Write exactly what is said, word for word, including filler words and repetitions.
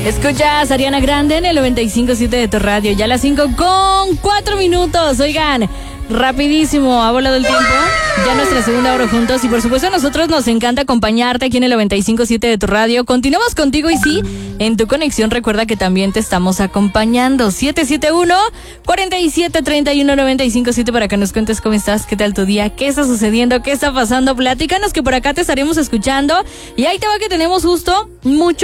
Escuchas Ariana Grande en el noventa y cinco punto siete de tu radio. Ya a las cinco con cuatro minutos. Oigan, rapidísimo, ha volado el tiempo. Ya nuestra segunda hora juntos. Y por supuesto a nosotros nos encanta acompañarte aquí en el noventa y cinco punto siete de tu radio. Continuamos contigo y sí, en tu conexión recuerda que también te estamos acompañando. siete siete uno, cuatro siete, tres uno, nueve cinco siete para que nos cuentes cómo estás, qué tal tu día, qué está sucediendo, qué está pasando. Platícanos que por acá te estaremos escuchando. Y ahí te va que tenemos justo mucho